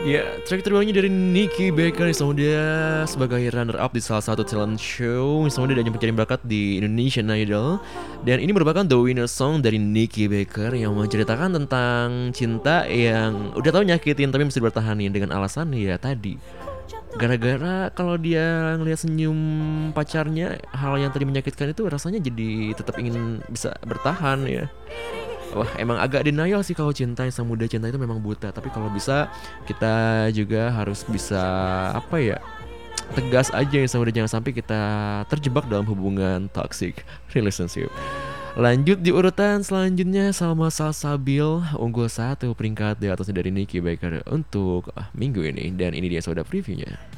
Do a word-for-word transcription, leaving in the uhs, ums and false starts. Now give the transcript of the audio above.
Ya, track terbarunya dari Nicky Baker yang dia sebagai runner up di salah satu talent show yang dia dan pencari bakat di Indonesian Idol. Dan ini merupakan the winner song dari Nicky Baker yang menceritakan tentang cinta yang udah tahu nyakitin tapi mesti bertahanin dengan alasan ya tadi. Gara-gara kalau dia ngelihat senyum pacarnya, hal yang tadi menyakitkan itu rasanya jadi tetap ingin bisa bertahan ya. Wah, emang agak denial sih kalau cinta yang muda, cinta itu memang buta. Tapi kalau bisa kita juga harus bisa apa ya, tegas aja yang muda, jangan sampai kita terjebak dalam hubungan toxic relationship. Lanjut di urutan selanjutnya, Salma Salsabil unggul satu peringkat di atasnya dari Nicky Baker untuk ah, minggu ini. Dan ini dia saudara previewnya.